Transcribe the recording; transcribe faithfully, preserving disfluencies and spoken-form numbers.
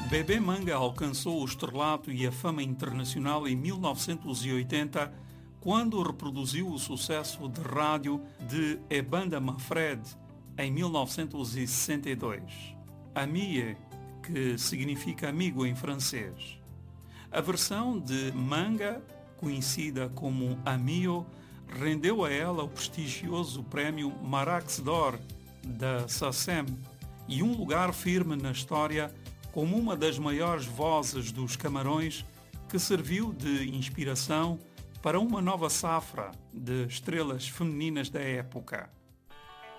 Bebê Manga alcançou o estrelato e a fama internacional em mil novecentos e oitenta, quando reproduziu o sucesso de rádio de E Banda Manfred em mil novecentos e sessenta e dois. Amie, que significa amigo em francês. A versão de Manga, conhecida como Amio, rendeu a ela o prestigioso prémio Marax d'Or da S A C E M e um lugar firme na história como uma das maiores vozes dos Camarões, que serviu de inspiração para uma nova safra de estrelas femininas da época.